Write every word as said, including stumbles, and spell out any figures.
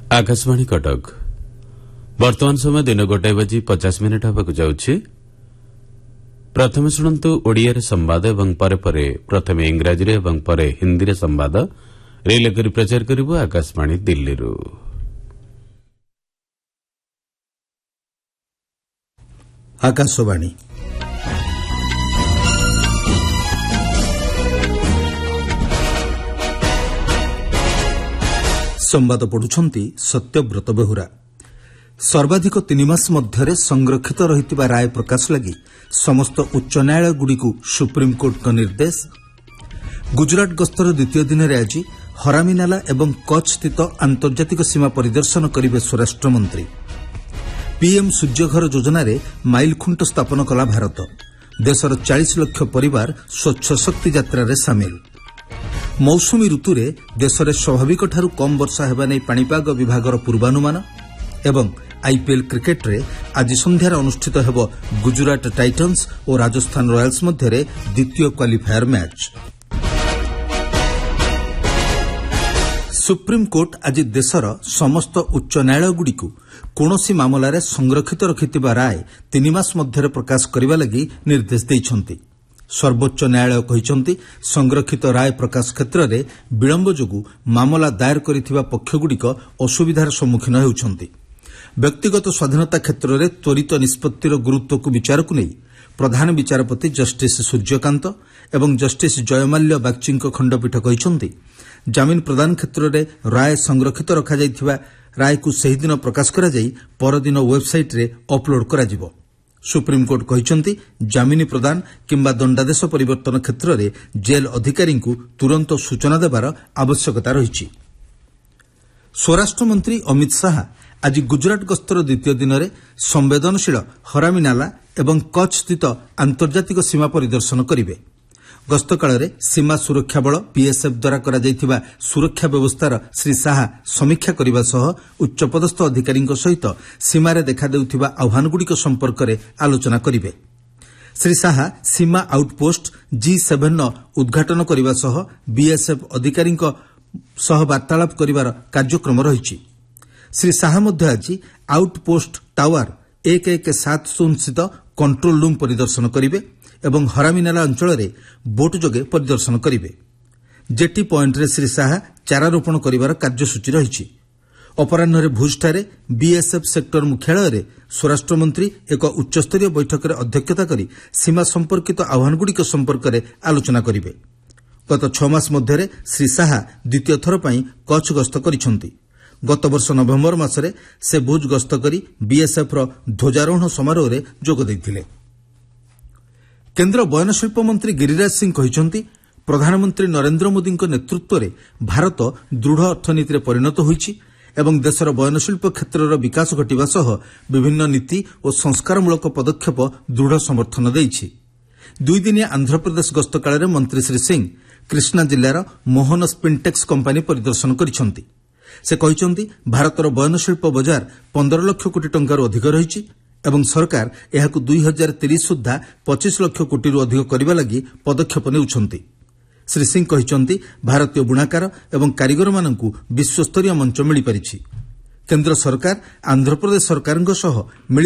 आकाशवाणी कटक वर्तमान समय दिन गोटाए बजी पचास मिनिट हेबाकु जाउछि। प्रथमे शुणन्तु ओडियारे संवाद एवं परे परे प्रथमे इंग्राजी एवं परे हिंदी संवाद रिले करी प्रचार करिबो आकाशवाणी दिल्लीरु। आकाशवाणी संवाद पढ़ुछंती सत्यव्रत बेहुरा। सर्वाधिक तीन मास मध्य संरक्षित रहितिबा राय प्रकाश लगी समस्त उच्च न्यायालय गुड़िकु सुप्रीमकोर्ट निर्देश। गुजरात गस्तर द्वितीय दिन में आज हरामीनाला एवं कच्छ स्थित आंतर्जातिक सीमा परिदर्शन करिवे स्वराष्ट्र मंत्री। पीएम सूर्यघर योजना रे माइलखुंट स्थापन कला भारत। देशर चालीस लाख परिवार स्वच्छ शक्ति यात्रा रे सामिल। मौसुमी ऋतुरे देशरे स्वाभाविक ठारू कम वर्षा हेबा नै पाणीपाग विभागर पूर्वानुमान। एवं आईपीएल क्रिकेट रे आज संध्यार अनुष्ठित हेब गुजरात टाइटन्स और राजस्थान रॉयल्स मध्य द्वितीय क्वालिफायर मैच। सुप्रीमकोर्ट आज देशर समस्त उच्च न्यायालयगुड़िकु कौनसी मामलार संरक्षित रखिथिबा राय तीन मास मध्य प्रकाश करने लगी निर्देश दैछंती। सर्वोच्च न्यायालय कहिछंती संरक्षित राय प्रकाश क्षेत्र में विलंब जोगु मामला दायर करिथिबा पक्षगुड़िक असुविधार सम्मुखीन हेउछंती। व्यक्तिगत स्वाधीनता क्षेत्र में त्वरित निष्पत्तिर गुरुत्व को विचार को नहीं प्रधान विचारपति जस्टिस सूर्यकांत एवं जस्टिस जयमाल्य बागची खंडपीठ कहिछंती जामिन प्रदान क्षेत्र में राय संरक्षित रखा जाइथिबा राय को सही दिन प्रकाश करा जाई परदिन वेबसाइट रे अपलोड करा जिवो। सुप्रीमकोर्ट कहिछंती जामिनी प्रदान किंबा दंडादेश परिवर्तन क्षेत्र में जेल अधिकारी को तुरंत सूचना देवार आवश्यकता रही। स्वराष्ट्र मंत्री अमित शाह आज गुजरात गस्तर द्वितीय दिन में संवेदनशील हरामीनाला एवं कच्छ स्थित आंतर्जातिक सीमा परिदर्शन करिवे। गस्त काल सीमा सुरक्षा बल पीएसएफ द्वारा करा जाइथिबा सुरक्षा व्यवस्थार श्री शाह समीक्षा करने सह उच्चपदस्थ अधिकारी सहित सीमार देखा देउथिबा आह्वानगुड़िक संपर्क में आलोचना करिवे। श्री शाह सीमा आउटपोस्ट जी सेवेन उद्घाटन करने सह बीएसएफ अधिकारी सह वार्तालाप करिवार कार्यक्रम रही। श्री शाह मध्य आज आउटपोस्ट टावर एक एक सात शून्य स्थित कंट्रोल रूम परिदर्शन करिवे एवं हरामीनाला अंचल में बोट जोगे परिदर्शन करिवे। जेटी पॉइंट रे श्री शाह चारारोपण करिवार कार्यसूची रही। अपराह्न भुजठारे बीएसएफ सेक्टर मुख्यालय रे स्वराष्ट्र मंत्री एक उच्चस्तरीय बैठक रे अध्यक्षता करी सीमा संपर्कित आह्वानगुड़िक संपर्क में आलोचना करिवे। गत छह मास मध्य श्री शाह द्वितीय थर पई कच्छ गस्त करिसंती। गत वर्ष नवेम्बर मासरे से भुज गस्त करी बीएसएफ रो ध्वजारोहण समारोह रे जोग दैथिले। केन्द्र बयनशिल्प मंत्री गिरिराज सिंह कहिसंती प्रधानमंत्री नरेंद्र मोदी नेतृत्व में भारत दृढ़ अर्थनीति रे परिणत होईछि एवं देशर बयनशिल्प क्षेत्रर विकास घटिबा सह विभिन्न नीति और संस्कारमूलक पदक्षेप दृढ़ समर्थन देइछि। दुई दिनिया आंध्रप्रदेश गस्त काल में मंत्री श्री सिंह कृष्णा जिल्लार मोहन स्पिनटेक्स कंपानी परिदर्शन करिसंती। से कहिसंती भारतर बयनशिल्प बजार पंद्रह लाख कोटी टंकार अधिक रही एवं सरकार एहाकु दुई हजार तीस सुधा पच्चीस लाख कोटी अधिक करने लगी पदक्षेप नेउछंती। श्री सिंह कहिसंती भारतीय बुणाकार एवं कारीगर मानकु विश्वस्तरीय मंच मिल पारिछि। केन्द्र सरकार आंध्रप्रदेश सरकार